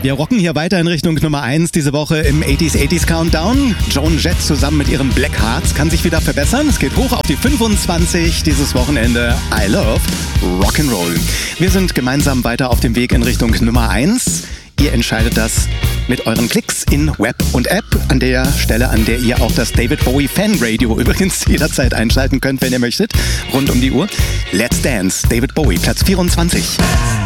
Wir rocken hier weiter in Richtung Nummer 1 diese Woche im 80s Countdown. Joan Jett zusammen mit ihrem Black Hearts kann sich wieder verbessern. Es geht hoch auf die 25 dieses Wochenende. I love Rock'n'Roll. Wir sind gemeinsam weiter auf dem Weg in Richtung Nummer 1. Ihr entscheidet das mit euren Klicks in Web und App. An der Stelle, an der ihr auch das David Bowie Fan Radio übrigens jederzeit einschalten könnt, wenn ihr möchtet. Rund um die Uhr. Let's Dance, David Bowie, Platz 24.